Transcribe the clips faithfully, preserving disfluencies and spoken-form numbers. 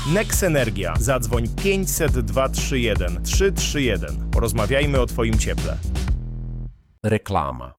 Nex Energia. Zadzwoń pięćset dwa trzy jeden trzy trzy jeden. Porozmawiajmy o Twoim cieple. Reklama.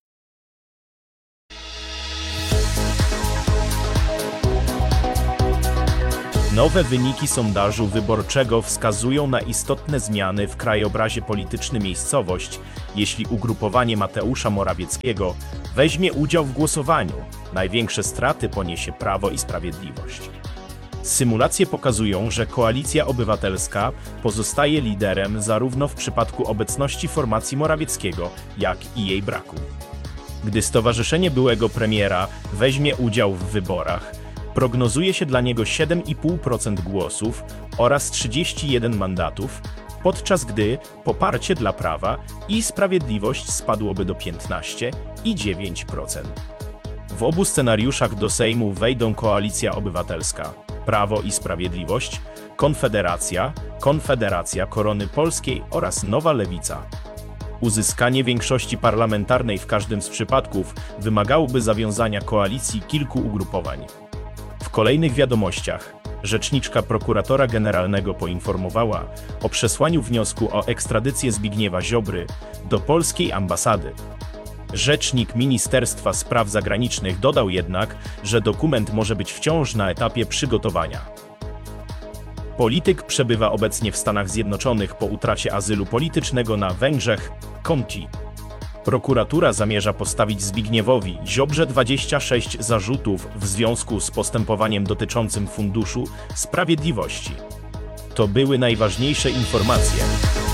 Nowe wyniki sondażu wyborczego wskazują na istotne zmiany w krajobrazie politycznym miejscowość, jeśli ugrupowanie Mateusza Morawieckiego weźmie udział w głosowaniu. Największe straty poniesie Prawo i Sprawiedliwość. Symulacje pokazują, że Koalicja Obywatelska pozostaje liderem zarówno w przypadku obecności formacji Morawieckiego, jak i jej braku. Gdy stowarzyszenie byłego premiera weźmie udział w wyborach, prognozuje się dla niego siedem i pół procent głosów oraz trzydzieści jeden mandatów, podczas gdy poparcie dla Prawa i Sprawiedliwość spadłoby do piętnaście i dziewięć procent. W obu scenariuszach do Sejmu wejdą Koalicja Obywatelska, Prawo i Sprawiedliwość, Konfederacja, Konfederacja Korony Polskiej oraz Nowa Lewica. Uzyskanie większości parlamentarnej w każdym z przypadków wymagałoby zawiązania koalicji kilku ugrupowań. W kolejnych wiadomościach rzeczniczka prokuratora generalnego poinformowała o przesłaniu wniosku o ekstradycję Zbigniewa Ziobry do polskiej ambasady. Rzecznik Ministerstwa Spraw Zagranicznych dodał jednak, że dokument może być wciąż na etapie przygotowania. Polityk przebywa obecnie w Stanach Zjednoczonych po utracie azylu politycznego na Węgrzech, Conti. Prokuratura zamierza postawić Zbigniewowi Ziobrze dwadzieścia sześć zarzutów w związku z postępowaniem dotyczącym Funduszu Sprawiedliwości. To były najważniejsze informacje.